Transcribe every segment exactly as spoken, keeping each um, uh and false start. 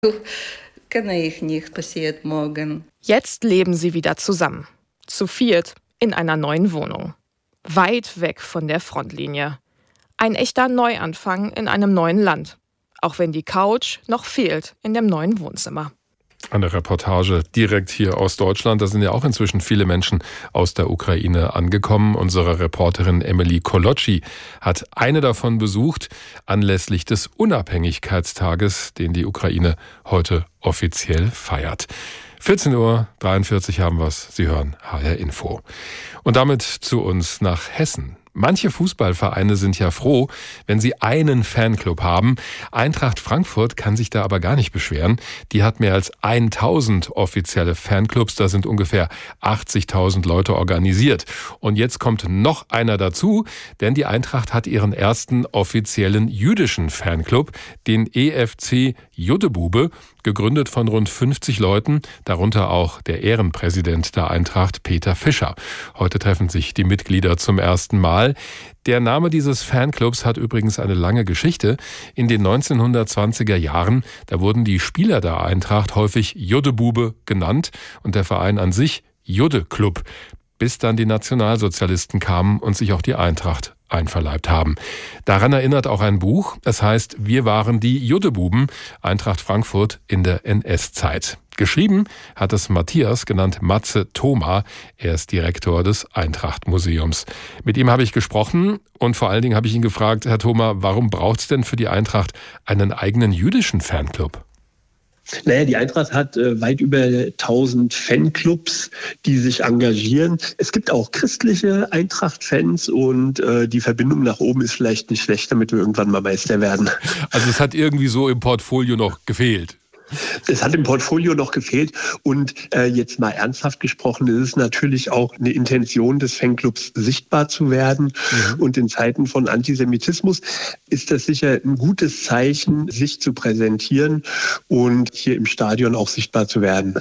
Kenne ich nicht, passiert morgen. Jetzt leben sie wieder zusammen. Zu viert in einer neuen Wohnung. Weit weg von der Frontlinie. Ein echter Neuanfang in einem neuen Land. Auch wenn die Couch noch fehlt in dem neuen Wohnzimmer. Eine Reportage direkt hier aus Deutschland. Da sind ja auch inzwischen viele Menschen aus der Ukraine angekommen. Unsere Reporterin Emily Koloczi hat eine davon besucht, anlässlich des Unabhängigkeitstages, den die Ukraine heute offiziell feiert. vierzehn Uhr dreiundvierzig haben wir es. Sie hören H R Info. Und damit zu uns nach Hessen. Manche Fußballvereine sind ja froh, wenn sie einen Fanclub haben. Eintracht Frankfurt kann sich da aber gar nicht beschweren. Die hat mehr als tausend offizielle Fanclubs. Da sind ungefähr achtzigtausend Leute organisiert. Und jetzt kommt noch einer dazu, denn die Eintracht hat ihren ersten offiziellen jüdischen Fanclub, den E F C Juddebube, gegründet von rund fünfzig Leuten, darunter auch der Ehrenpräsident der Eintracht, Peter Fischer. Heute treffen sich die Mitglieder zum ersten Mal. Der Name dieses Fanclubs hat übrigens eine lange Geschichte. In den neunzehnhundertzwanziger Jahren, da wurden die Spieler der Eintracht häufig Juddebube genannt und der Verein an sich Judde-Club, bis dann die Nationalsozialisten kamen und sich auch die Eintracht einverleibt haben. Daran erinnert auch ein Buch. Es heißt Wir waren die Juddebuben, Eintracht Frankfurt in der N S-Zeit. Geschrieben hat es Matthias, genannt Matze Thoma. Er ist Direktor des Eintracht-Museums. Mit ihm habe ich gesprochen und vor allen Dingen habe ich ihn gefragt, Herr Thoma, warum braucht es denn für die Eintracht einen eigenen jüdischen Fanclub? Naja, die Eintracht hat äh, weit über tausend Fanclubs, die sich engagieren. Es gibt auch christliche Eintracht-Fans und äh, die Verbindung nach oben ist vielleicht nicht schlecht, damit wir irgendwann mal Meister werden. Also es hat irgendwie so im Portfolio noch gefehlt. Es hat im Portfolio noch gefehlt und äh, jetzt mal ernsthaft gesprochen, es ist natürlich auch eine Intention des Fanclubs, sichtbar zu werden. Mhm. Und in Zeiten von Antisemitismus ist das sicher ein gutes Zeichen, sich zu präsentieren und hier im Stadion auch sichtbar zu werden.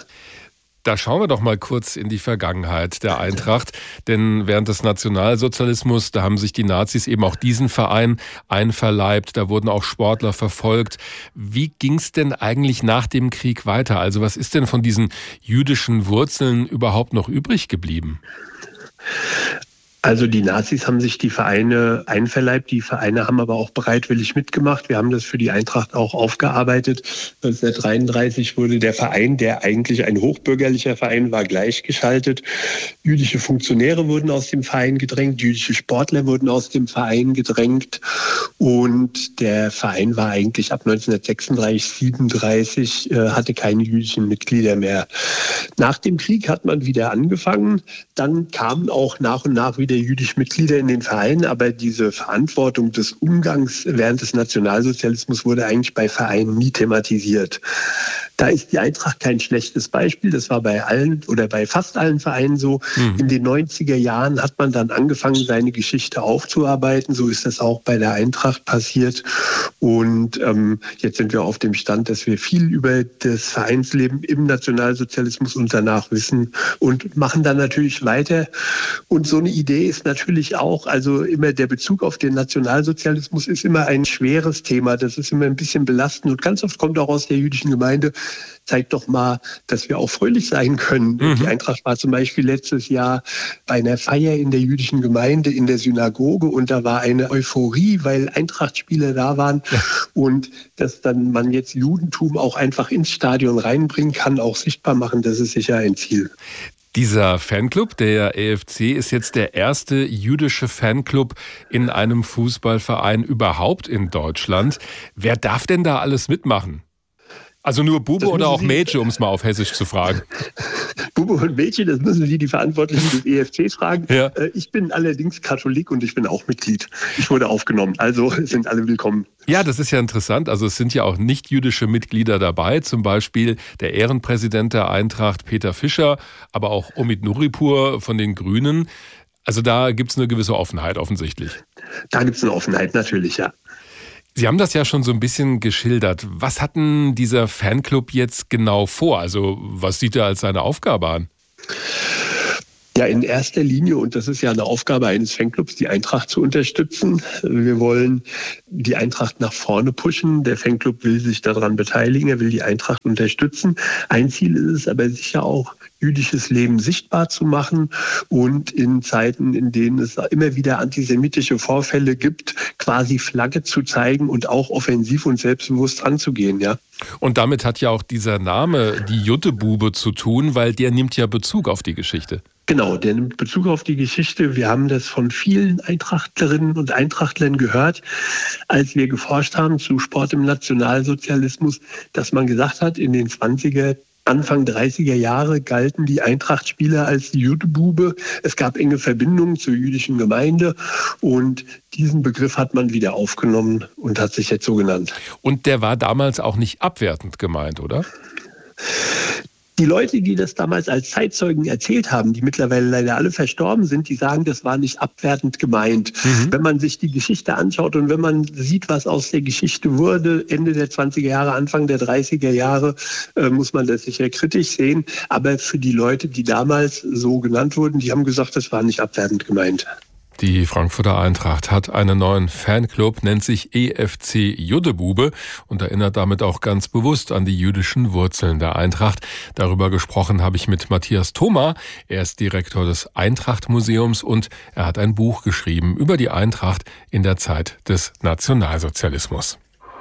Da schauen wir doch mal kurz in die Vergangenheit der Eintracht, denn während des Nationalsozialismus, da haben sich die Nazis eben auch diesen Verein einverleibt, da wurden auch Sportler verfolgt. Wie ging es denn eigentlich nach dem Krieg weiter? Also was ist denn von diesen jüdischen Wurzeln überhaupt noch übrig geblieben? Also die Nazis haben sich die Vereine einverleibt, die Vereine haben aber auch bereitwillig mitgemacht. Wir haben das für die Eintracht auch aufgearbeitet. neunzehnhundertdreiunddreißig wurde der Verein, der eigentlich ein hochbürgerlicher Verein war, gleichgeschaltet. Jüdische Funktionäre wurden aus dem Verein gedrängt, jüdische Sportler wurden aus dem Verein gedrängt und der Verein war eigentlich ab neunzehnhundertsechsunddreißig, siebenunddreißig, äh, hatte keine jüdischen Mitglieder mehr. Nach dem Krieg hat man wieder angefangen, dann kamen auch nach und nach wieder der jüdische Mitglieder in den Vereinen, aber diese Verantwortung des Umgangs während des Nationalsozialismus wurde eigentlich bei Vereinen nie thematisiert. Da ist die Eintracht kein schlechtes Beispiel. Das war bei allen oder bei fast allen Vereinen so. Mhm. In den neunziger Jahren hat man dann angefangen, seine Geschichte aufzuarbeiten. So ist das auch bei der Eintracht passiert. Und ähm, jetzt sind wir auf dem Stand, dass wir viel über das Vereinsleben im Nationalsozialismus und danach wissen und machen dann natürlich weiter. Und so eine Idee ist natürlich auch, also immer der Bezug auf den Nationalsozialismus ist immer ein schweres Thema. Das ist immer ein bisschen belastend und ganz oft kommt auch aus der jüdischen Gemeinde, zeigt doch mal, dass wir auch fröhlich sein können. Mhm. Die Eintracht war zum Beispiel letztes Jahr bei einer Feier in der jüdischen Gemeinde in der Synagoge und da war eine Euphorie, weil Eintracht-Spieler da waren. Ja. Und dass dann man jetzt Judentum auch einfach ins Stadion reinbringen kann, auch sichtbar machen, das ist sicher ein Ziel. Dieser Fanclub, der E F C, ist jetzt der erste jüdische Fanclub in einem Fußballverein überhaupt in Deutschland. Wer darf denn da alles mitmachen? Also nur Bube oder auch Mädchen, um es mal auf Hessisch zu fragen? Bube und Mädchen, das müssen Sie die Verantwortlichen des E F Cs fragen. Ja. Ich bin allerdings Katholik und ich bin auch Mitglied. Ich wurde aufgenommen, also sind alle willkommen. Ja, das ist ja interessant. Also es sind ja auch nicht-jüdische Mitglieder dabei, zum Beispiel der Ehrenpräsident der Eintracht, Peter Fischer, aber auch Omid Nuripur von den Grünen. Also da gibt es eine gewisse Offenheit offensichtlich. Da gibt es eine Offenheit natürlich, ja. Sie haben das ja schon so ein bisschen geschildert. Was hat denn dieser Fanclub jetzt genau vor? Also was sieht er als seine Aufgabe an? Ja, in erster Linie, und das ist ja eine Aufgabe eines Fanclubs, die Eintracht zu unterstützen. Wir wollen die Eintracht nach vorne pushen. Der Fanclub will sich daran beteiligen, er will die Eintracht unterstützen. Ein Ziel ist es aber sicher auch, jüdisches Leben sichtbar zu machen und in Zeiten, in denen es immer wieder antisemitische Vorfälle gibt, quasi Flagge zu zeigen und auch offensiv und selbstbewusst anzugehen, ja. Und damit hat ja auch dieser Name, die Juttebube, zu tun, weil der nimmt ja Bezug auf die Geschichte. Genau, der nimmt Bezug auf die Geschichte. Wir haben das von vielen Eintrachtlerinnen und Eintrachtlern gehört, als wir geforscht haben zu Sport im Nationalsozialismus, dass man gesagt hat, in den zwanziger, Anfang dreißiger Jahre galten die Eintracht-Spieler als die Juttebube. Es gab enge Verbindungen zur jüdischen Gemeinde und diesen Begriff hat man wieder aufgenommen und hat sich jetzt so genannt. Und der war damals auch nicht abwertend gemeint, oder? Die Leute, die das damals als Zeitzeugen erzählt haben, die mittlerweile leider alle verstorben sind, die sagen, das war nicht abwertend gemeint. Mhm. Wenn man sich die Geschichte anschaut und wenn man sieht, was aus der Geschichte wurde, Ende der zwanziger Jahre, Anfang der dreißiger Jahre, äh, muss man das sicher kritisch sehen. Aber für die Leute, die damals so genannt wurden, die haben gesagt, das war nicht abwertend gemeint. Die Frankfurter Eintracht hat einen neuen Fanclub, nennt sich E F C Juttebube und erinnert damit auch ganz bewusst an die jüdischen Wurzeln der Eintracht. Darüber gesprochen habe ich mit Matthias Thoma. Er ist Direktor des Eintracht-Museums und er hat ein Buch geschrieben über die Eintracht in der Zeit des Nationalsozialismus.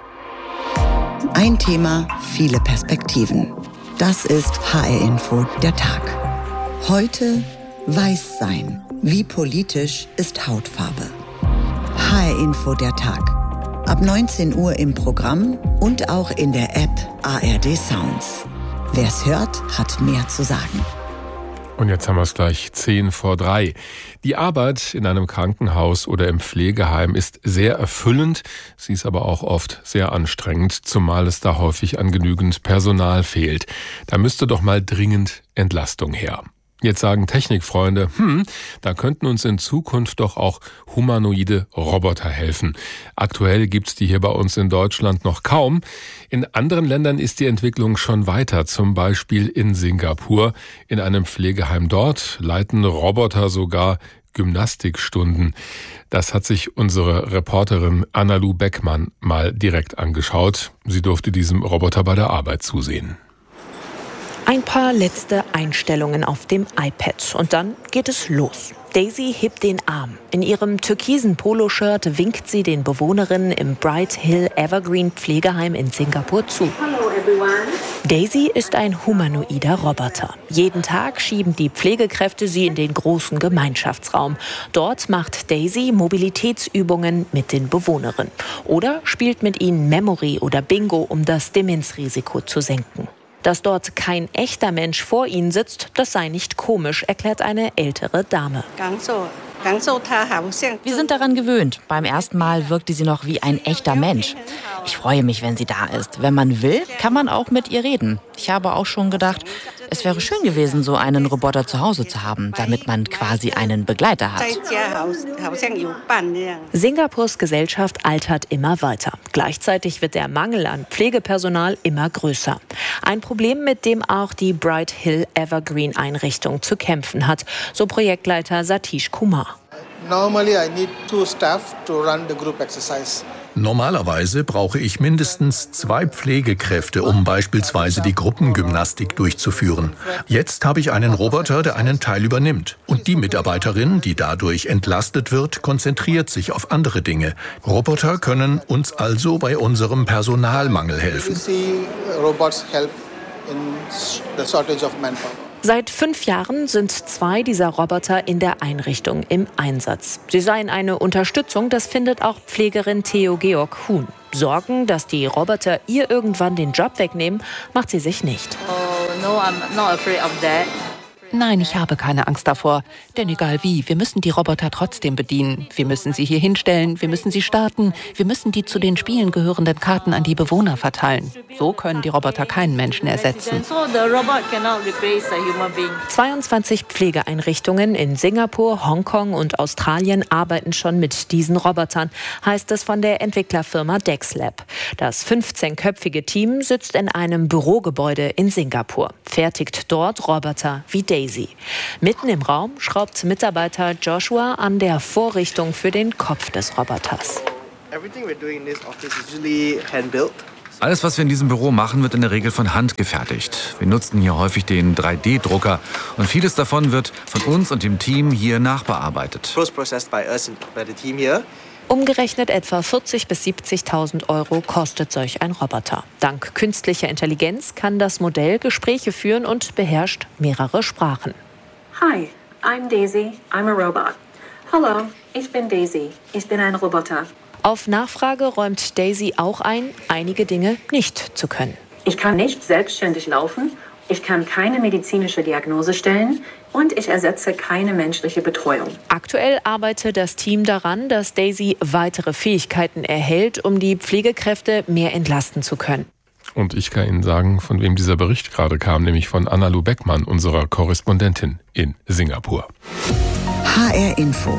Ein Thema, viele Perspektiven. Das ist H R-Info, der Tag. Heute Weißsein. Wie politisch ist Hautfarbe? H R-Info, der Tag. Ab neunzehn Uhr im Programm und auch in der App A R D Sounds. Wer's hört, hat mehr zu sagen. Und jetzt haben wir es gleich zehn vor drei. Die Arbeit in einem Krankenhaus oder im Pflegeheim ist sehr erfüllend. Sie ist aber auch oft sehr anstrengend, zumal es da häufig an genügend Personal fehlt. Da müsste doch mal dringend Entlastung her. Jetzt sagen Technikfreunde, hm, da könnten uns in Zukunft doch auch humanoide Roboter helfen. Aktuell gibt's die hier bei uns in Deutschland noch kaum. In anderen Ländern ist die Entwicklung schon weiter, zum Beispiel in Singapur. In einem Pflegeheim dort leiten Roboter sogar Gymnastikstunden. Das hat sich unsere Reporterin Anna-Lu Beckmann mal direkt angeschaut. Sie durfte diesem Roboter bei der Arbeit zusehen. Ein paar letzte Einstellungen auf dem iPad und dann geht es los. Daisy hebt den Arm. In ihrem türkisen Poloshirt winkt sie den Bewohnerinnen im Bright Hill Evergreen Pflegeheim in Singapur zu. Hello everyone. Daisy ist ein humanoider Roboter. Jeden Tag schieben die Pflegekräfte sie in den großen Gemeinschaftsraum. Dort macht Daisy Mobilitätsübungen mit den Bewohnerinnen oder spielt mit ihnen Memory oder Bingo, um das Demenzrisiko zu senken. Dass dort kein echter Mensch vor ihnen sitzt, das sei nicht komisch, erklärt eine ältere Dame. Wir sind daran gewöhnt. Beim ersten Mal wirkte sie noch wie ein echter Mensch. Ich freue mich, wenn sie da ist. Wenn man will, kann man auch mit ihr reden. Ich habe auch schon gedacht, es wäre schön gewesen, so einen Roboter zu Hause zu haben, damit man quasi einen Begleiter hat. Singapurs Gesellschaft altert immer weiter. Gleichzeitig wird der Mangel an Pflegepersonal immer größer. Ein Problem, mit dem auch die Bright Hill Evergreen Einrichtung zu kämpfen hat, so Projektleiter Satish Kumar. Normally I need two staff to run the group exercise. Normalerweise brauche ich mindestens zwei Pflegekräfte, um beispielsweise die Gruppengymnastik durchzuführen. Jetzt habe ich einen Roboter, der einen Teil übernimmt. Und die Mitarbeiterin, die dadurch entlastet wird, konzentriert sich auf andere Dinge. Roboter können uns also bei unserem Personalmangel helfen. Seit fünf Jahren sind zwei dieser Roboter in der Einrichtung im Einsatz. Sie seien eine Unterstützung, das findet auch Pflegerin Theo Georg Huhn. Sorgen, dass die Roboter ihr irgendwann den Job wegnehmen, macht sie sich nicht. Oh, no, I'm not afraid of that. Nein, ich habe keine Angst davor. Denn egal wie, wir müssen die Roboter trotzdem bedienen. Wir müssen sie hier hinstellen, wir müssen sie starten, wir müssen die zu den Spielen gehörenden Karten an die Bewohner verteilen. So können die Roboter keinen Menschen ersetzen. zweiundzwanzig Pflegeeinrichtungen in Singapur, Hongkong und Australien arbeiten schon mit diesen Robotern, heißt es von der Entwicklerfirma Dexlab. Das fünfzehnköpfige Team sitzt in einem Bürogebäude in Singapur, fertigt dort Roboter wie Daisy. Daisy. Mitten im Raum schraubt Mitarbeiter Joshua an der Vorrichtung für den Kopf des Roboters. Alles, was wir in diesem Büro machen, wird in der Regel von Hand gefertigt. Wir nutzen hier häufig den drei D Drucker und vieles davon wird von uns und dem Team hier nachbearbeitet. Umgerechnet etwa vierzigtausend bis siebzigtausend Euro kostet solch ein Roboter. Dank künstlicher Intelligenz kann das Modell Gespräche führen und beherrscht mehrere Sprachen. Hi, I'm Daisy. I'm a robot. Hallo, ich bin Daisy. Ich bin ein Roboter. Auf Nachfrage räumt Daisy auch ein, einige Dinge nicht zu können. Ich kann nicht selbstständig laufen, ich kann keine medizinische Diagnose stellen und ich ersetze keine menschliche Betreuung. Aktuell arbeitet das Team daran, dass Daisy weitere Fähigkeiten erhält, um die Pflegekräfte mehr entlasten zu können. Und ich kann Ihnen sagen, von wem dieser Bericht gerade kam, nämlich von Anna-Lu Beckmann, unserer Korrespondentin in Singapur. H R Info.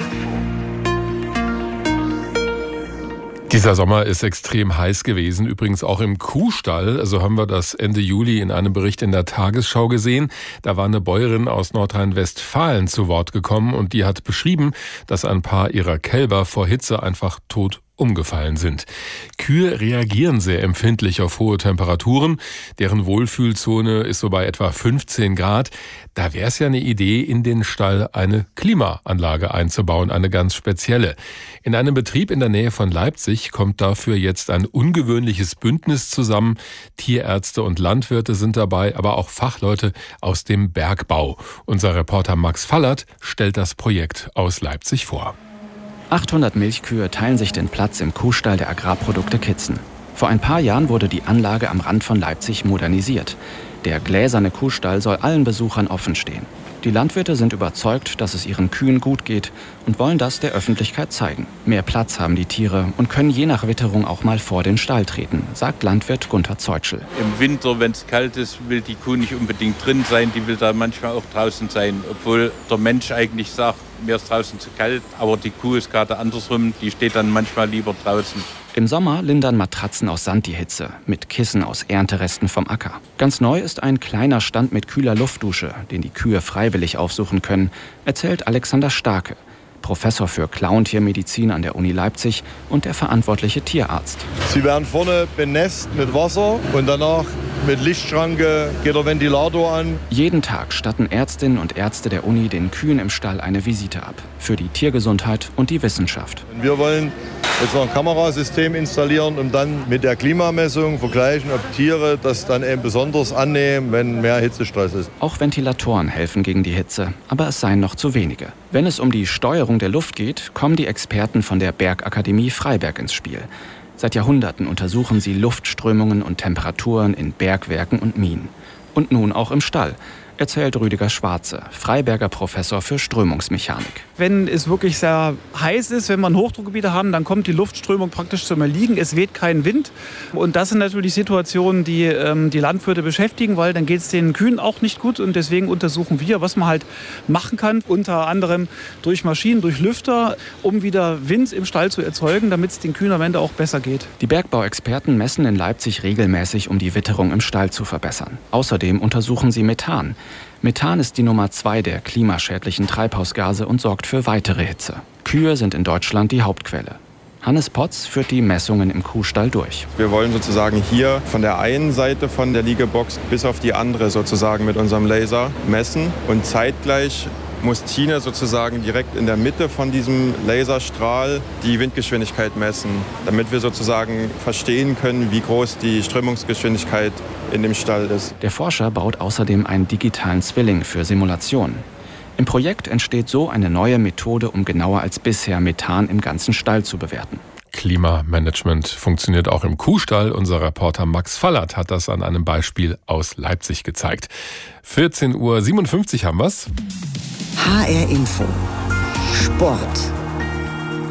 Dieser Sommer ist extrem heiß gewesen, übrigens auch im Kuhstall. So haben wir das Ende Juli in einem Bericht in der Tagesschau gesehen. Da war eine Bäuerin aus Nordrhein-Westfalen zu Wort gekommen und die hat beschrieben, dass ein paar ihrer Kälber vor Hitze einfach tot umgefallen sind. Kühe reagieren sehr empfindlich auf hohe Temperaturen. Deren Wohlfühlzone ist so bei etwa fünfzehn Grad. Da wäre es ja eine Idee, in den Stall eine Klimaanlage einzubauen, eine ganz spezielle. In einem Betrieb in der Nähe von Leipzig kommt dafür jetzt ein ungewöhnliches Bündnis zusammen. Tierärzte und Landwirte sind dabei, aber auch Fachleute aus dem Bergbau. Unser Reporter Max Fallert stellt das Projekt aus Leipzig vor. achthundert Milchkühe teilen sich den Platz im Kuhstall der Agrarprodukte Kitzen. Vor ein paar Jahren wurde die Anlage am Rand von Leipzig modernisiert. Der gläserne Kuhstall soll allen Besuchern offen stehen. Die Landwirte sind überzeugt, dass es ihren Kühen gut geht und wollen das der Öffentlichkeit zeigen. Mehr Platz haben die Tiere und können je nach Witterung auch mal vor den Stall treten, sagt Landwirt Gunther Zeutschel. Im Winter, wenn es kalt ist, will die Kuh nicht unbedingt drin sein, die will da manchmal auch draußen sein. Obwohl der Mensch eigentlich sagt, mir ist draußen zu kalt, aber die Kuh ist gerade andersrum, die steht dann manchmal lieber draußen. Im Sommer lindern Matratzen aus Sand die Hitze, mit Kissen aus Ernteresten vom Acker. Ganz neu ist ein kleiner Stand mit kühler Luftdusche, den die Kühe freiwillig aufsuchen können, erzählt Alexander Starke, Professor für Klauentiermedizin an der Uni Leipzig und der verantwortliche Tierarzt. Sie werden vorne benässt mit Wasser und danach mit Lichtschranke geht der Ventilator an. Jeden Tag statten Ärztinnen und Ärzte der Uni den Kühen im Stall eine Visite ab. Für die Tiergesundheit und die Wissenschaft. Und wir wollen jetzt noch ein Kamerasystem installieren und dann mit der Klimamessung vergleichen, ob Tiere das dann eben besonders annehmen, wenn mehr Hitzestress ist. Auch Ventilatoren helfen gegen die Hitze, aber es seien noch zu wenige. Wenn es um die Steuerung der Luft geht, kommen die Experten von der Bergakademie Freiberg ins Spiel. Seit Jahrhunderten untersuchen sie Luftströmungen und Temperaturen in Bergwerken und Minen. Und nun auch im Stall, erzählt Rüdiger Schwarze, Freiberger Professor für Strömungsmechanik. Wenn es wirklich sehr heiß ist, wenn wir Hochdruckgebiete haben, dann kommt die Luftströmung praktisch zum Erliegen. Es weht kein Wind. Und das sind natürlich Situationen, die ähm, die Landwirte beschäftigen, weil dann geht es den Kühen auch nicht gut. Und deswegen untersuchen wir, was man halt machen kann, unter anderem durch Maschinen, durch Lüfter, um wieder Wind im Stall zu erzeugen, damit es den Kühen am Ende auch besser geht. Die Bergbauexperten messen in Leipzig regelmäßig, um die Witterung im Stall zu verbessern. Außerdem untersuchen sie Methan. Methan ist die Nummer zwei der klimaschädlichen Treibhausgase und sorgt für weitere Hitze. Kühe sind in Deutschland die Hauptquelle. Hannes Potz führt die Messungen im Kuhstall durch. Wir wollen sozusagen hier von der einen Seite von der Liegebox bis auf die andere sozusagen mit unserem Laser messen und zeitgleich muss Tine sozusagen direkt in der Mitte von diesem Laserstrahl die Windgeschwindigkeit messen, damit wir sozusagen verstehen können, wie groß die Strömungsgeschwindigkeit in dem Stall ist. Der Forscher baut außerdem einen digitalen Zwilling für Simulationen. Im Projekt entsteht so eine neue Methode, um genauer als bisher Methan im ganzen Stall zu bewerten. Klimamanagement funktioniert auch im Kuhstall. Unser Reporter Max Fallert hat das an einem Beispiel aus Leipzig gezeigt. vierzehn Uhr siebenundfünfzig haben wir's. H R Info. Sport.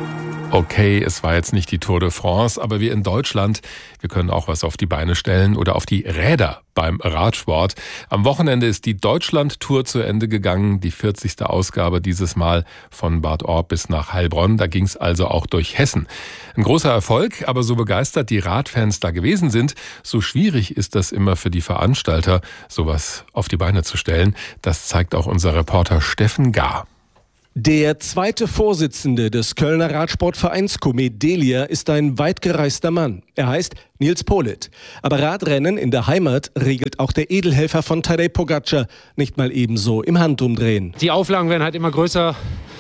Okay, es war jetzt nicht die Tour de France, aber wir in Deutschland, wir können auch was auf die Beine stellen oder auf die Räder beim Radsport. Am Wochenende ist die Deutschland-Tour zu Ende gegangen, die vierzigste Ausgabe dieses Mal von Bad Orb bis nach Heilbronn. Da ging es also auch durch Hessen. Ein großer Erfolg, aber so begeistert die Radfans da gewesen sind, so schwierig ist das immer für die Veranstalter, sowas auf die Beine zu stellen. Das zeigt auch unser Reporter Steffen Gahr. Der zweite Vorsitzende des Kölner Radsportvereins Komet Delia ist ein weitgereister Mann. Er heißt Nils Politt. Aber Radrennen in der Heimat regelt auch der Edelhelfer von Tadej Pogacar nicht mal ebenso im Handumdrehen. Die Auflagen werden halt immer größer.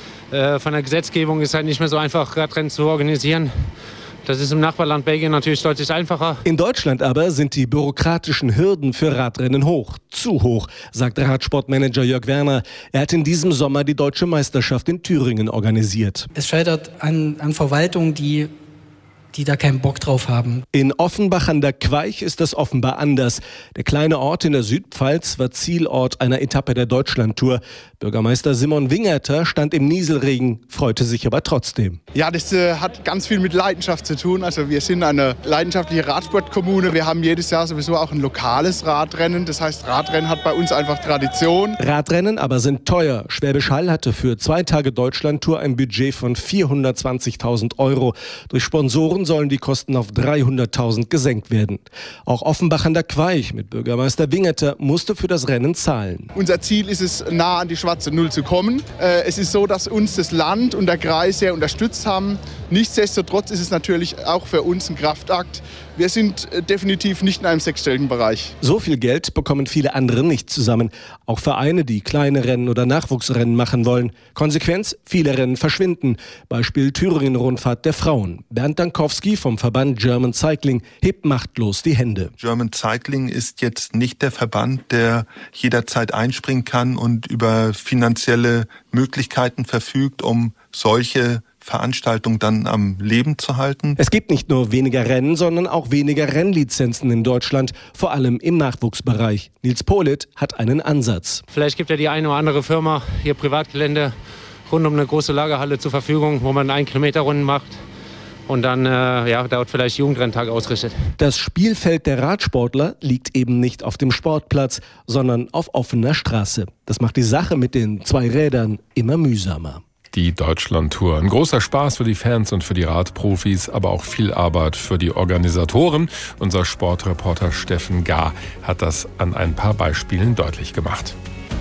Äh, von der Gesetzgebung ist halt nicht mehr so einfach, Radrennen zu organisieren. Das ist im Nachbarland Belgien natürlich deutlich einfacher. In Deutschland aber sind die bürokratischen Hürden für Radrennen hoch. Zu hoch, sagt Radsportmanager Jörg Werner. Er hat in diesem Sommer die deutsche Meisterschaft in Thüringen organisiert. Es scheitert an, an Verwaltungen, die, die da keinen Bock drauf haben. In Offenbach an der Queich ist das offenbar anders. Der kleine Ort in der Südpfalz war Zielort einer Etappe der Deutschlandtour. Bürgermeister Simon Wingerter stand im Nieselregen, freute sich aber trotzdem. Ja, das äh, hat ganz viel mit Leidenschaft zu tun. Also wir sind eine leidenschaftliche Radsportkommune. Wir haben jedes Jahr sowieso auch ein lokales Radrennen. Das heißt, Radrennen hat bei uns einfach Tradition. Radrennen aber sind teuer. Schwäbisch Hall hatte für zwei Tage Deutschlandtour ein Budget von vierhundertzwanzigtausend Euro. Durch Sponsoren sollen die Kosten auf dreihunderttausend gesenkt werden. Auch Offenbach an der Queich mit Bürgermeister Wingerter musste für das Rennen zahlen. Unser Ziel ist es, nah an die schwarze Null zu kommen. Äh, es ist so, dass uns das Land und der Kreis sehr unterstützt haben. Nichtsdestotrotz ist es natürlich auch für uns ein Kraftakt. Wir sind äh, definitiv nicht in einem sechsstelligen Bereich. So viel Geld bekommen viele andere nicht zusammen. Auch Vereine, die kleine Rennen oder Nachwuchsrennen machen wollen. Konsequenz, viele Rennen verschwinden. Beispiel Thüringen-Rundfahrt der Frauen. Bernd Dankowski vom Verband German Cycling hebt machtlos die Hände. German Cycling ist jetzt nicht der Verband, der jederzeit einspringen kann und über finanzielle Möglichkeiten verfügt, um solche Veranstaltung dann am Leben zu halten. Es gibt nicht nur weniger Rennen, sondern auch weniger Rennlizenzen in Deutschland, vor allem im Nachwuchsbereich. Nils Politt hat einen Ansatz. Vielleicht gibt ja die eine oder andere Firma ihr Privatgelände rund um eine große Lagerhalle zur Verfügung, wo man einen Kilometer Runden macht und dann äh, ja, dort vielleicht Jugendrenntag ausrichtet. Das Spielfeld der Radsportler liegt eben nicht auf dem Sportplatz, sondern auf offener Straße. Das macht die Sache mit den zwei Rädern immer mühsamer. Die Deutschlandtour. Ein großer Spaß für die Fans und für die Radprofis, aber auch viel Arbeit für die Organisatoren. Unser Sportreporter Steffen Gahr hat das an ein paar Beispielen deutlich gemacht.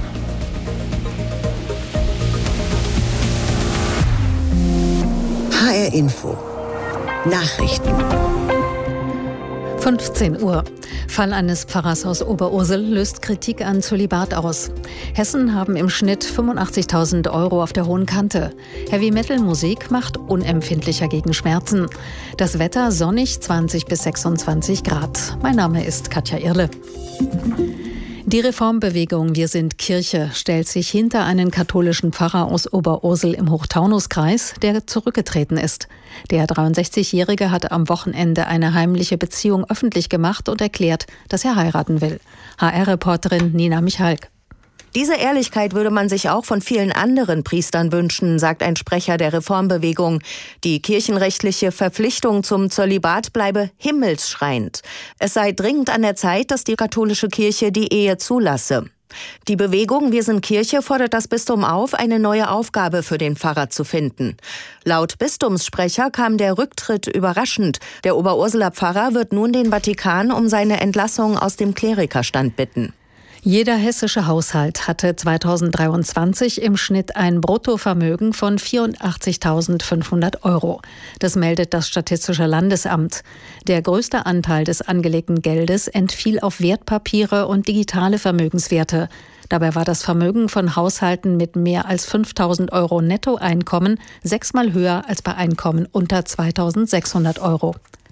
H R Info. Nachrichten. fünfzehn Uhr. Fall eines Pfarrers aus Oberursel löst Kritik an Zölibat aus. Hessen haben im Schnitt fünfundachtzigtausend Euro auf der hohen Kante. Heavy-Metal-Musik macht unempfindlicher gegen Schmerzen. Das Wetter sonnig, zwanzig bis sechsundzwanzig Grad. Mein Name ist Katja Irle. Die Reformbewegung Wir sind Kirche stellt sich hinter einen katholischen Pfarrer aus Oberursel im Hochtaunuskreis, der zurückgetreten ist. Der dreiundsechzigjährige hatte am Wochenende eine heimliche Beziehung öffentlich gemacht und erklärt, dass er heiraten will. H R-Reporterin Nina Michalk. Diese Ehrlichkeit würde man sich auch von vielen anderen Priestern wünschen, sagt ein Sprecher der Reformbewegung. Die kirchenrechtliche Verpflichtung zum Zölibat bleibe himmelsschreiend. Es sei dringend an der Zeit, dass die katholische Kirche die Ehe zulasse. Die Bewegung Wir sind Kirche fordert das Bistum auf, eine neue Aufgabe für den Pfarrer zu finden. Laut Bistumssprecher kam der Rücktritt überraschend. Der Oberurseler Pfarrer wird nun den Vatikan um seine Entlassung aus dem Klerikerstand bitten. Jeder hessische Haushalt hatte zweitausenddreiundzwanzig im Schnitt ein Bruttovermögen von vierundachtzigtausendfünfhundert Euro. Das meldet das Statistische Landesamt. Der größte Anteil des angelegten Geldes entfiel auf Wertpapiere und digitale Vermögenswerte. Dabei war das Vermögen von Haushalten mit mehr als fünftausend Euro Nettoeinkommen sechsmal höher als bei Einkommen unter zweitausendsechshundert Euro.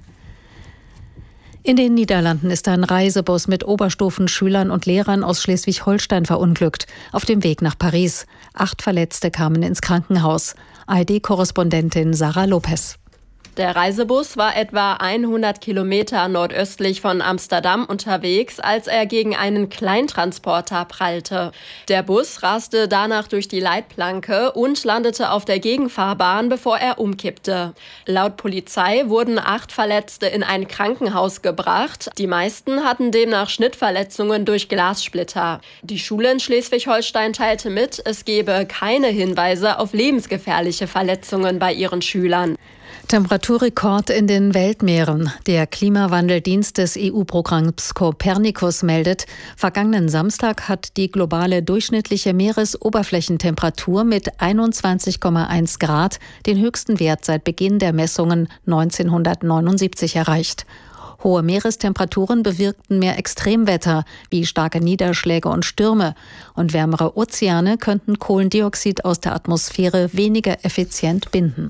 In den Niederlanden ist ein Reisebus mit Oberstufenschülern und Lehrern aus Schleswig-Holstein verunglückt, auf dem Weg nach Paris. Acht Verletzte kamen ins Krankenhaus. A R D-Korrespondentin Sarah Lopez. Der Reisebus war etwa hundert Kilometer nordöstlich von Amsterdam unterwegs, als er gegen einen Kleintransporter prallte. Der Bus raste danach durch die Leitplanke und landete auf der Gegenfahrbahn, bevor er umkippte. Laut Polizei wurden acht Verletzte in ein Krankenhaus gebracht. Die meisten hatten demnach Schnittverletzungen durch Glassplitter. Die Schule in Schleswig-Holstein teilte mit, es gebe keine Hinweise auf lebensgefährliche Verletzungen bei ihren Schülern. Temperaturrekord in den Weltmeeren. Der Klimawandeldienst des E U-Programms Copernicus meldet, vergangenen Samstag hat die globale durchschnittliche Meeresoberflächentemperatur mit einundzwanzig Komma eins Grad den höchsten Wert seit Beginn der Messungen neunzehnhundertneunundsiebzig erreicht. Hohe Meerestemperaturen bewirkten mehr Extremwetter wie starke Niederschläge und Stürme. Und wärmere Ozeane könnten Kohlendioxid aus der Atmosphäre weniger effizient binden.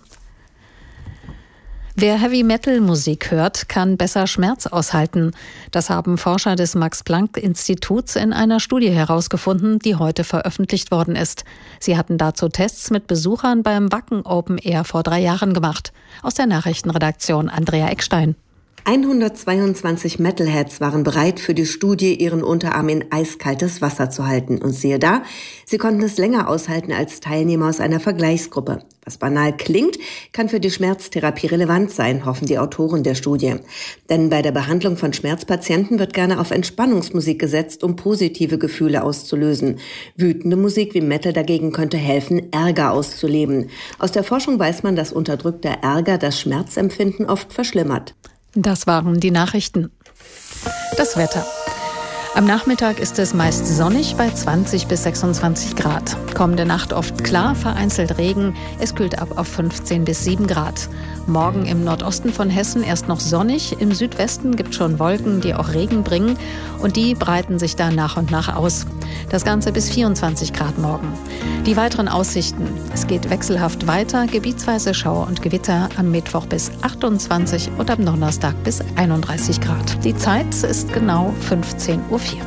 Wer Heavy-Metal-Musik hört, kann besser Schmerz aushalten. Das haben Forscher des Max-Planck-Instituts in einer Studie herausgefunden, die heute veröffentlicht worden ist. Sie hatten dazu Tests mit Besuchern beim Wacken Open Air vor drei Jahren gemacht. Aus der Nachrichtenredaktion Andrea Eckstein. hundertzweiundzwanzig Metalheads waren bereit, für die Studie ihren Unterarm in eiskaltes Wasser zu halten. Und siehe da, sie konnten es länger aushalten als Teilnehmer aus einer Vergleichsgruppe. Was banal klingt, kann für die Schmerztherapie relevant sein, hoffen die Autoren der Studie. Denn bei der Behandlung von Schmerzpatienten wird gerne auf Entspannungsmusik gesetzt, um positive Gefühle auszulösen. Wütende Musik wie Metal dagegen könnte helfen, Ärger auszuleben. Aus der Forschung weiß man, dass unterdrückter Ärger das Schmerzempfinden oft verschlimmert. Das waren die Nachrichten. Das Wetter. Am Nachmittag ist es meist sonnig bei zwanzig bis sechsundzwanzig Grad. Kommende Nacht oft klar, vereinzelt Regen. Es kühlt ab auf fünfzehn bis sieben Grad. Morgen im Nordosten von Hessen erst noch sonnig. Im Südwesten gibt es schon Wolken, die auch Regen bringen. Und die breiten sich dann nach und nach aus. Das Ganze bis vierundzwanzig Grad morgen. Die weiteren Aussichten. Es geht wechselhaft weiter. Gebietsweise Schauer und Gewitter am Mittwoch bis achtundzwanzig und am Donnerstag bis einunddreißig Grad. Die Zeit ist genau fünfzehn Uhr vier.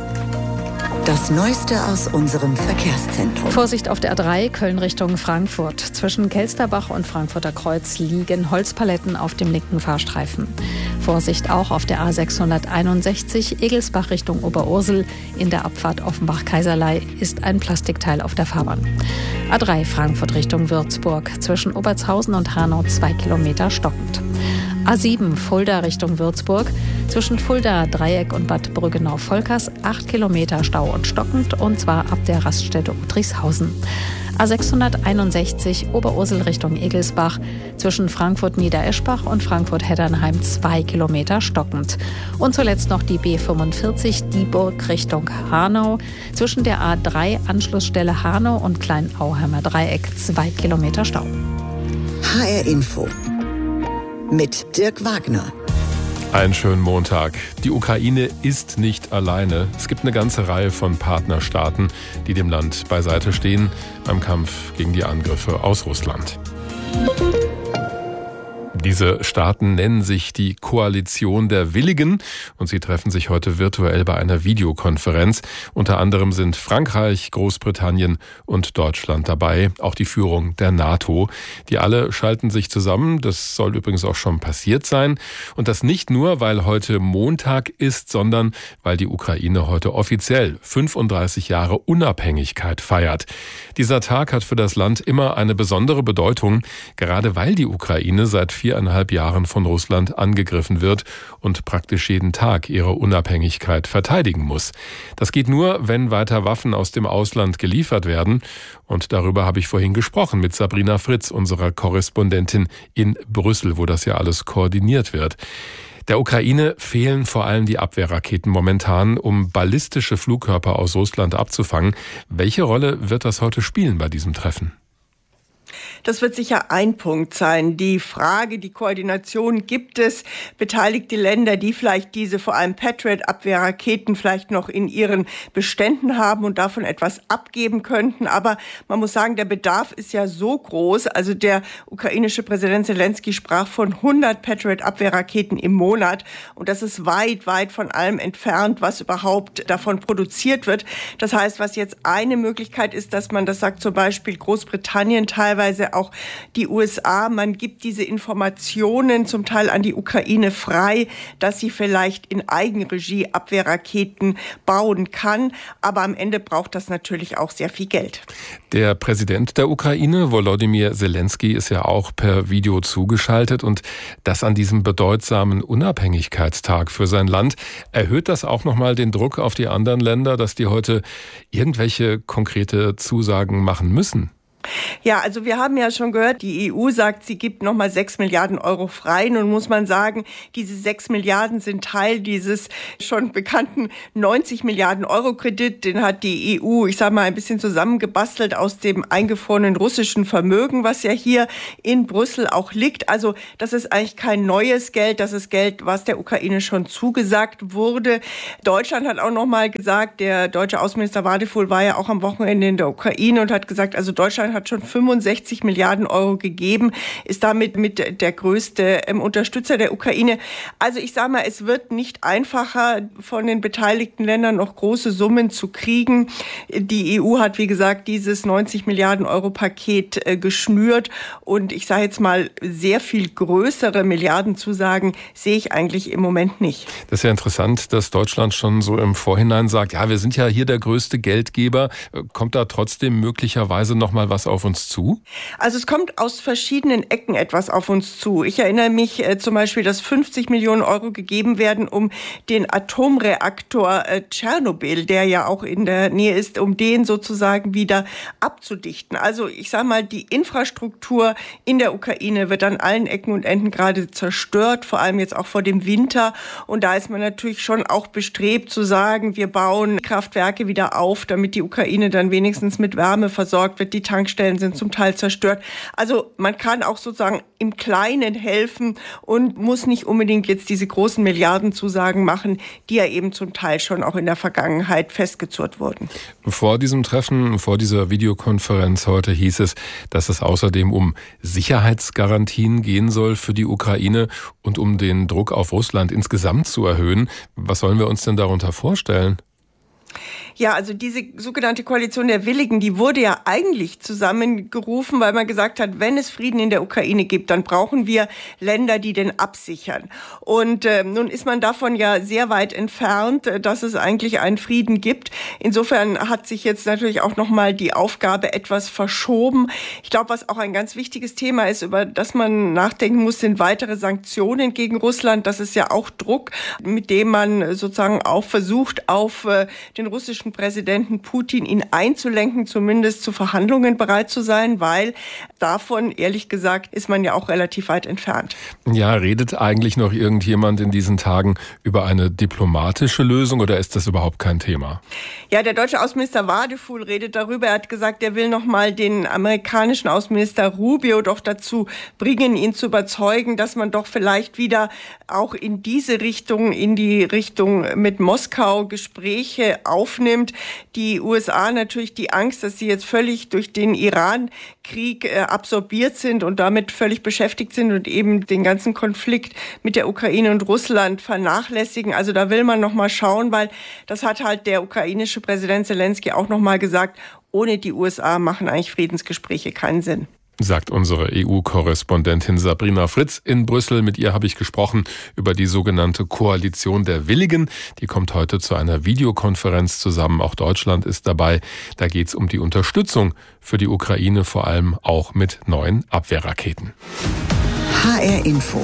Das Neueste aus unserem Verkehrszentrum. Vorsicht auf der A drei, Köln Richtung Frankfurt. Zwischen Kelsterbach und Frankfurter Kreuz liegen Holzpaletten auf dem linken Fahrstreifen. Vorsicht auch auf der A sechshunderteinundsechzig, Egelsbach Richtung Oberursel. In der Abfahrt Offenbach-Kaiserlei ist ein Plastikteil auf der Fahrbahn. A drei, Frankfurt Richtung Würzburg. Zwischen Obertshausen und Hanau zwei Kilometer stockend. A sieben, Fulda Richtung Würzburg. Zwischen Fulda, Dreieck und Bad Brüggenau-Volkers acht Kilometer Stau und stockend, und zwar ab der Raststätte Uttrichshausen. A sechshunderteinundsechzig, Oberursel Richtung Egelsbach. Zwischen Frankfurt-Niedereschbach und Frankfurt-Heddernheim zwei Kilometer stockend. Und zuletzt noch die B fünfundvierzig, Dieburg Richtung Hanau. Zwischen der A drei, Anschlussstelle Hanau und Kleinauheimer Dreieck zwei Kilometer Stau. H R Info mit Dirk Wagner. Einen schönen Montag. Die Ukraine ist nicht alleine. Es gibt eine ganze Reihe von Partnerstaaten, die dem Land beiseite stehen beim Kampf gegen die Angriffe aus Russland. Diese Staaten nennen sich die Koalition der Willigen und sie treffen sich heute virtuell bei einer Videokonferenz. Unter anderem sind Frankreich, Großbritannien und Deutschland dabei, auch die Führung der NATO. Die alle schalten sich zusammen, das soll übrigens auch schon passiert sein. Und das nicht nur, weil heute Montag ist, sondern weil die Ukraine heute offiziell fünfunddreißig Jahre Unabhängigkeit feiert. Dieser Tag hat für das Land immer eine besondere Bedeutung, gerade weil die Ukraine seit viereinhalb Jahren von Russland angegriffen wird und praktisch jeden Tag ihre Unabhängigkeit verteidigen muss. Das geht nur, wenn weiter Waffen aus dem Ausland geliefert werden. Und darüber habe ich vorhin gesprochen mit Sabrina Fritz, unserer Korrespondentin in Brüssel, wo das ja alles koordiniert wird. Der Ukraine fehlen vor allem die Abwehrraketen momentan, um ballistische Flugkörper aus Russland abzufangen. Welche Rolle wird das heute spielen bei diesem Treffen? Das wird sicher ein Punkt sein. Die Frage, die Koordination, gibt es beteiligte Länder, die vielleicht diese vor allem Patriot-Abwehrraketen vielleicht noch in ihren Beständen haben und davon etwas abgeben könnten. Aber man muss sagen, der Bedarf ist ja so groß. Also der ukrainische Präsident Zelensky sprach von hundert Patriot-Abwehrraketen im Monat. Und das ist weit, weit von allem entfernt, was überhaupt davon produziert wird. Das heißt, was jetzt eine Möglichkeit ist, dass man, das sagt zum Beispiel Großbritannien teilweise, teilweise auch die U S A. Man gibt diese Informationen zum Teil an die Ukraine frei, dass sie vielleicht in Eigenregie Abwehrraketen bauen kann. Aber am Ende braucht das natürlich auch sehr viel Geld. Der Präsident der Ukraine, Volodymyr Zelensky, ist ja auch per Video zugeschaltet. Und das an diesem bedeutsamen Unabhängigkeitstag für sein Land. Erhöht das auch nochmal den Druck auf die anderen Länder, dass die heute irgendwelche konkrete Zusagen machen müssen? Ja, also wir haben ja schon gehört, die E U sagt, sie gibt nochmal sechs Milliarden Euro frei. Nun muss man sagen, diese sechs Milliarden sind Teil dieses schon bekannten neunzig Milliarden Euro Kredit. Den hat die E U, ich sage mal, ein bisschen zusammengebastelt aus dem eingefrorenen russischen Vermögen, was ja hier in Brüssel auch liegt. Also das ist eigentlich kein neues Geld, das ist Geld, was der Ukraine schon zugesagt wurde. Deutschland hat auch nochmal gesagt, der deutsche Außenminister Wadefuhl war ja auch am Wochenende in der Ukraine und hat gesagt, also Deutschland hat schon fünfundsechzig Milliarden Euro gegeben, ist damit mit der größte ähm, Unterstützer der Ukraine. Also ich sage mal, es wird nicht einfacher, von den beteiligten Ländern noch große Summen zu kriegen. Die E U hat, wie gesagt, dieses neunzig Milliarden Euro Paket äh, geschnürt und ich sage jetzt mal, sehr viel größere Milliardenzusagen sehe ich eigentlich im Moment nicht. Das ist ja interessant, dass Deutschland schon so im Vorhinein sagt, ja, wir sind ja hier der größte Geldgeber. Kommt da trotzdem möglicherweise noch mal was auf uns zu? Also es kommt aus verschiedenen Ecken etwas auf uns zu. Ich erinnere mich äh, zum Beispiel, dass fünfzig Millionen Euro gegeben werden, um den Atomreaktor äh, Tschernobyl, der ja auch in der Nähe ist, um den sozusagen wieder abzudichten. Also ich sage mal, die Infrastruktur in der Ukraine wird an allen Ecken und Enden gerade zerstört, vor allem jetzt auch vor dem Winter. Und da ist man natürlich schon auch bestrebt zu sagen, wir bauen Kraftwerke wieder auf, damit die Ukraine dann wenigstens mit Wärme versorgt wird. Die Tankstellen sind zum Teil zerstört. Also man kann auch sozusagen im Kleinen helfen und muss nicht unbedingt jetzt diese großen Milliardenzusagen machen, die ja eben zum Teil schon auch in der Vergangenheit festgezurrt wurden. Vor diesem Treffen, vor dieser Videokonferenz heute hieß es, dass es außerdem um Sicherheitsgarantien gehen soll für die Ukraine und um den Druck auf Russland insgesamt zu erhöhen. Was sollen wir uns denn darunter vorstellen? Ja, also diese sogenannte Koalition der Willigen, die wurde ja eigentlich zusammengerufen, weil man gesagt hat, wenn es Frieden in der Ukraine gibt, dann brauchen wir Länder, die den absichern. Und äh, nun ist man davon ja sehr weit entfernt, dass es eigentlich einen Frieden gibt. Insofern hat sich jetzt natürlich auch nochmal die Aufgabe etwas verschoben. Ich glaube, was auch ein ganz wichtiges Thema ist, über das man nachdenken muss, sind weitere Sanktionen gegen Russland. Das ist ja auch Druck, mit dem man sozusagen auch versucht, auf äh, den russischen Präsidenten Putin, ihn einzulenken, zumindest zu Verhandlungen bereit zu sein, weil davon, ehrlich gesagt, ist man ja auch relativ weit entfernt. Ja, redet eigentlich noch irgendjemand in diesen Tagen über eine diplomatische Lösung oder ist das überhaupt kein Thema? Ja, der deutsche Außenminister Wadefuhl redet darüber. Er hat gesagt, er will noch mal den amerikanischen Außenminister Rubio doch dazu bringen, ihn zu überzeugen, dass man doch vielleicht wieder auch in diese Richtung, in die Richtung mit Moskau Gespräche aufnimmt. Die U S A natürlich die Angst, dass sie jetzt völlig durch den Iran-Krieg äh, absorbiert sind und damit völlig beschäftigt sind und eben den ganzen Konflikt mit der Ukraine und Russland vernachlässigen. Also da will man noch mal schauen, weil das hat halt der ukrainische Präsident Zelensky auch noch mal gesagt, ohne die U S A machen eigentlich Friedensgespräche keinen Sinn. Sagt unsere E U-Korrespondentin Sabrina Fritz in Brüssel. Mit ihr habe ich gesprochen über die sogenannte Koalition der Willigen. Die kommt heute zu einer Videokonferenz zusammen. Auch Deutschland ist dabei. Da geht es um die Unterstützung für die Ukraine, vor allem auch mit neuen Abwehrraketen. H R Info.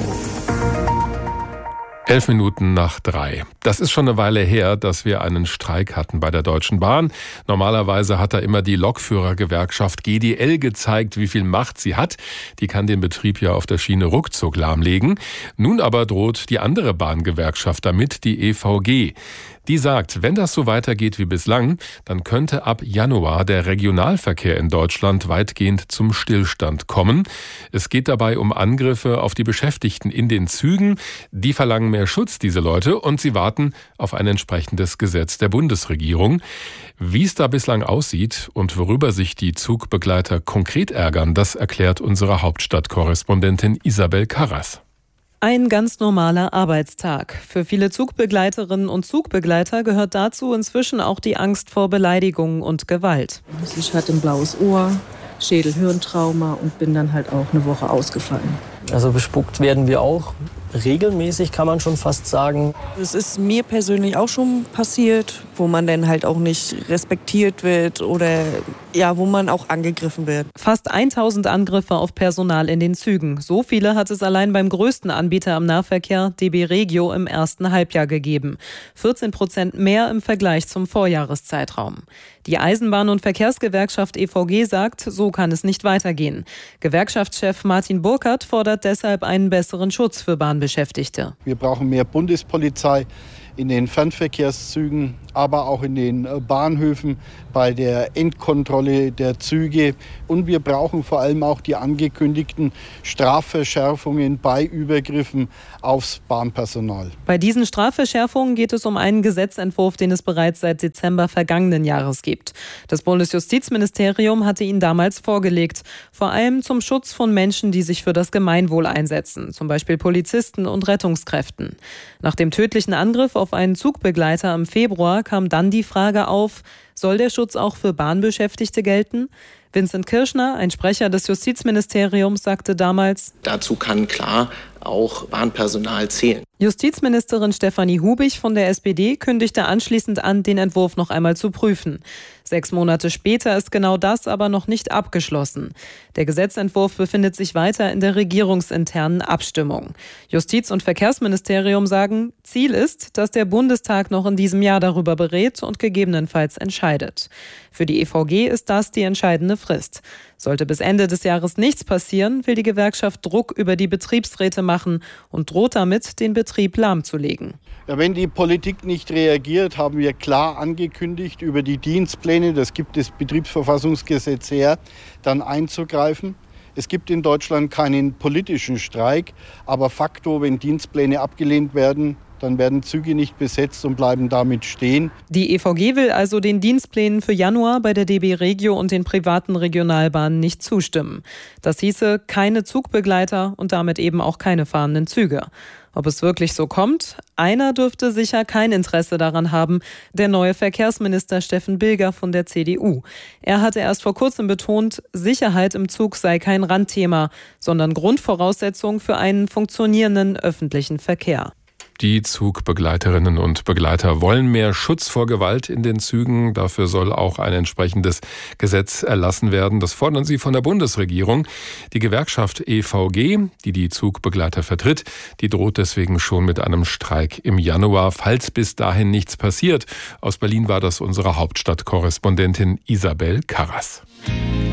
Elf Minuten nach drei. Das ist schon eine Weile her, dass wir einen Streik hatten bei der Deutschen Bahn. Normalerweise hat da immer die Lokführergewerkschaft G D L gezeigt, wie viel Macht sie hat. Die kann den Betrieb ja auf der Schiene ruckzuck lahmlegen. Nun aber droht die andere Bahngewerkschaft damit, die E V G. Die sagt, wenn das so weitergeht wie bislang, dann könnte ab Januar der Regionalverkehr in Deutschland weitgehend zum Stillstand kommen. Es geht dabei um Angriffe auf die Beschäftigten in den Zügen. Die verlangen mehr Schutz, diese Leute, und sie warten auf ein entsprechendes Gesetz der Bundesregierung. Wie es da bislang aussieht und worüber sich die Zugbegleiter konkret ärgern, das erklärt unsere Hauptstadtkorrespondentin Isabel Karras. Ein ganz normaler Arbeitstag. Für viele Zugbegleiterinnen und Zugbegleiter gehört dazu inzwischen auch die Angst vor Beleidigungen und Gewalt. Ich hatte ein blaues Ohr, Schädel-Hirntrauma und bin dann halt auch eine Woche ausgefallen. Also bespuckt werden wir auch regelmäßig, kann man schon fast sagen. Es ist mir persönlich auch schon passiert, wo man dann halt auch nicht respektiert wird oder ja, wo man auch angegriffen wird. Fast tausend Angriffe auf Personal in den Zügen. So viele hat es allein beim größten Anbieter am Nahverkehr, D B Regio, im ersten Halbjahr gegeben. vierzehn Prozent mehr im Vergleich zum Vorjahreszeitraum. Die Eisenbahn- und Verkehrsgewerkschaft E V G sagt, so kann es nicht weitergehen. Gewerkschaftschef Martin Burkhardt fordert deshalb einen besseren Schutz für Bahnbeschäftigte. Wir brauchen mehr Bundespolizei in den Fernverkehrszügen, aber auch in den Bahnhöfen bei der Endkontrolle der Züge. Und wir brauchen vor allem auch die angekündigten Strafverschärfungen bei Übergriffen aufs Bahnpersonal. Bei diesen Strafverschärfungen geht es um einen Gesetzentwurf, den es bereits seit Dezember vergangenen Jahres gibt. Das Bundesjustizministerium hatte ihn damals vorgelegt, vor allem zum Schutz von Menschen, die sich für das Gemeinwohl einsetzen, zum Beispiel Polizisten und Rettungskräften. Nach dem tödlichen Angriff auf einen Zugbegleiter im Februar kam dann die Frage auf, soll der Schutz auch für Bahnbeschäftigte gelten? Vincent Kirschner, ein Sprecher des Justizministeriums, sagte damals: Dazu kann klar auch Bahnpersonal zählen. Justizministerin Stefanie Hubich von der S P D kündigte anschließend an, den Entwurf noch einmal zu prüfen. Sechs Monate später ist genau das aber noch nicht abgeschlossen. Der Gesetzentwurf befindet sich weiter in der regierungsinternen Abstimmung. Justiz- und Verkehrsministerium sagen, Ziel ist, dass der Bundestag noch in diesem Jahr darüber berät und gegebenenfalls entscheidet. Für die E V G ist das die entscheidende Frist. Sollte bis Ende des Jahres nichts passieren, will die Gewerkschaft Druck über die Betriebsräte machen und droht damit, den Betrieb lahmzulegen. Ja, wenn die Politik nicht reagiert, haben wir klar angekündigt, über die Dienstpläne, das gibt das Betriebsverfassungsgesetz her, dann einzugreifen. Es gibt in Deutschland keinen politischen Streik, aber facto, wenn Dienstpläne abgelehnt werden, dann werden Züge nicht besetzt und bleiben damit stehen. Die E V G will also den Dienstplänen für Januar bei der D B Regio und den privaten Regionalbahnen nicht zustimmen. Das hieße keine Zugbegleiter und damit eben auch keine fahrenden Züge. Ob es wirklich so kommt? Einer dürfte sicher kein Interesse daran haben, der neue Verkehrsminister Steffen Bilger von der C D U. Er hatte erst vor kurzem betont, Sicherheit im Zug sei kein Randthema, sondern Grundvoraussetzung für einen funktionierenden öffentlichen Verkehr. Die Zugbegleiterinnen und Begleiter wollen mehr Schutz vor Gewalt in den Zügen. Dafür soll auch ein entsprechendes Gesetz erlassen werden. Das fordern sie von der Bundesregierung. Die Gewerkschaft E V G, die die Zugbegleiter vertritt, die droht deswegen schon mit einem Streik im Januar, falls bis dahin nichts passiert. Aus Berlin war das unsere Hauptstadtkorrespondentin Isabel Karras.